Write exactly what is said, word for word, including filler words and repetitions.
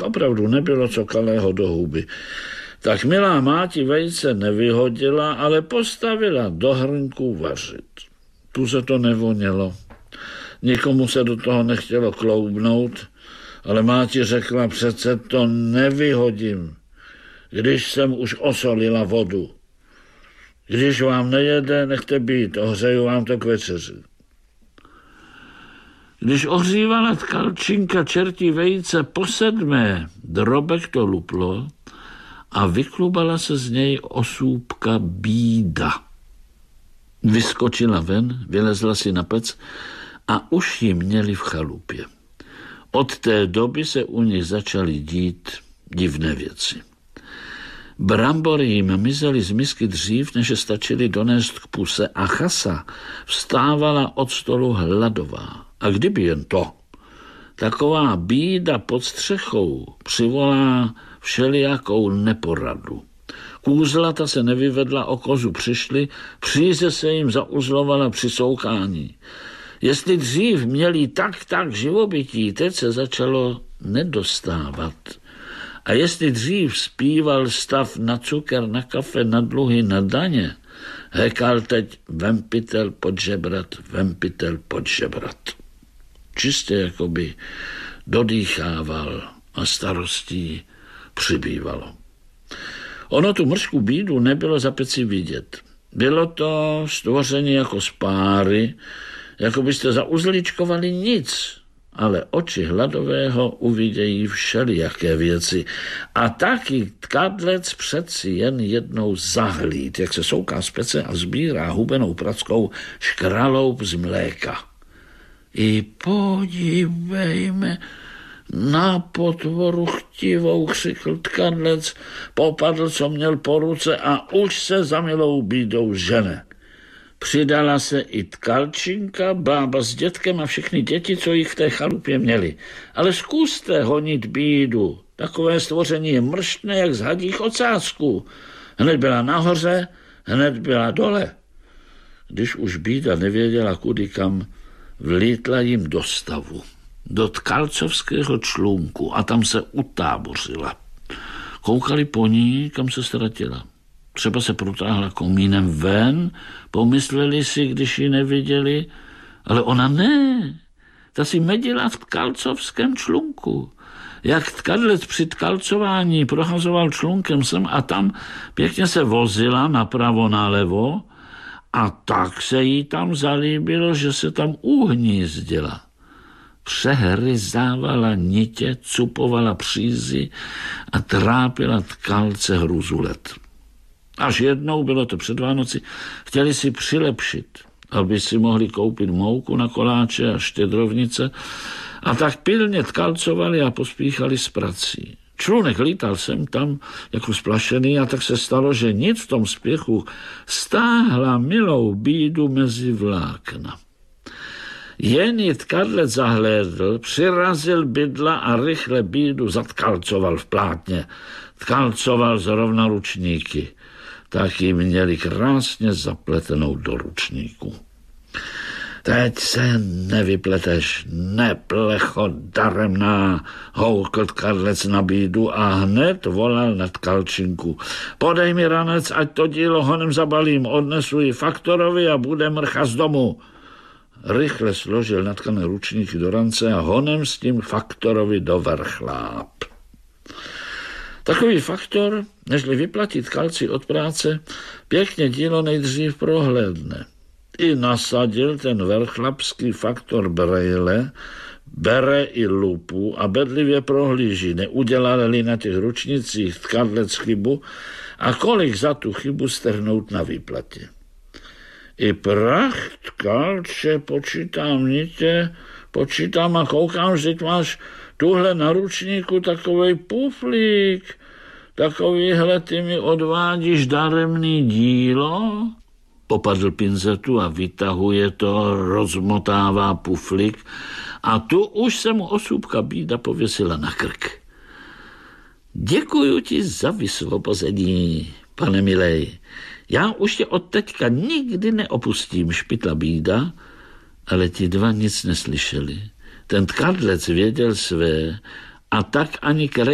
opravdu nebylo co kalého do huby. Tak milá máti vejce nevyhodila, ale postavila do hrnku vařit. Tu se to nevonělo. Nikomu se do toho nechtělo kloubnout, ale máti řekla, přece to nevyhodím, když jsem už osolila vodu. Když vám nejede, nechte být, ohřeju vám to k večeři. Když ohřívala tkalčinka čertí vejce po sedmé, drobek to luplo a vyklubala se z něj osůbka bída. Vyskočila ven, vylezla si na pec a už ji měli v chalupě. Od té doby se u nich začaly dít divné věci. Brambory jim mizely z misky dřív, než stačily donést k puse a Chasa vstávala od stolu hladová. A kdyby jen to, taková bída pod střechou přivolá všelijakou neporadu. Kůzlata se nevyvedla, o kozu přišli, příze se jim zauzlovala při soukání. Jestli dřív měli tak tak živobytí, teď se začalo nedostávat. A jestli dřív zpíval stav na cukr, na kafe, na dluhy, na daně, hekal teď vempitel pod žebrat, vempitel pod žebrat. Čistě jakoby dodýchával a starostí přibývalo. Ono tu mrzkou bídu nebylo za peci vidět. Bylo to stvoření jako z páry, jako byste zauzličkovali nic, ale oči hladového uvidějí všelijaké věci. A taky tkadlec přeci jen jednou zahlíd, jak se souká z pece a sbírá hubenou prackou škraloup z mléka. I podívejme na potvoru chtivou, křikl tkadlec, popadl, co měl po ruce a už se za milou bídou žene. Přidala se i tkalčinka, bába s dětkem a všechny děti, co jich v té chalupě měli. Ale zkuste honit bídu. Takové stvoření je mrštné, jak z hadích ocásku. Hned byla nahoře, hned byla dole. Když už bída nevěděla kudy kam, vlítla jim do stavu, do tkalcovského člunku a tam se utábořila. Koukali po ní, kam se ztratila. Třeba se protáhla komínem ven, pomysleli si, když ji neviděli, ale ona ne. Ta si medila v tkalcovském člunku. Jak tkadlec při tkalcování prohazoval člunkem sem a tam, pěkně se vozila napravo, nalevo a tak se jí tam zalíbilo, že se tam uhnízdila. Přehryzávala nitě, cupovala přízy a trápila tkalce hruzulet. Až jednou, bylo to před Vánoci, chtěli si přilepšit, aby si mohli koupit mouku na koláče a štědrovnice a tak pilně tkalcovali a pospíchali s prací. Člunek lítal sem tam jako splašený a tak se stalo, že nic v tom spěchu stáhla milou bídu mezi vlákna. Jen ji tkadlec zahlédl, přirazil bydla a rychle bídu zatkalcoval v plátně. Tkalcoval zrovna ručníky. Tak ji měli krásně zapletenou do ručníku. Teď se nevypleteš, neplecho daremná, houkl tkadlec na bídu a hned volal na tkalčinku. Podej mi ranec, ať to dílo honem zabalím, odnesu ji faktorovi a bude mrcha z domu. Rychle složil natkané ručníky do rance a honem s tím faktorovi do vrchláp. Takový faktor, nežli vyplatit tkalci od práce, pěkně dílo nejdřív prohlédne. I nasadil ten vrchlapský faktor brejle, bere i lupu a bedlivě prohlíží, neudělali na těch ručnicích tkadlec chybu a kolik za tu chybu strhnout na výplatě. I prach tkalče, počítám nitě, počítám a koukám, že máš tuhle na ručníku takovej puflík, takovýhle ty mi odvádíš daremný dílo? Popadl pinzetu a vytahuje to, rozmotává puflík a tu už se mu osůbka bída pověsila na krk. Děkuju ti za vysvobození, pane milej. Já už tě od teďka nikdy neopustím, špitla bída, ale ti dva nic neslyšeli. Ten tkadlec věděl své a tak ani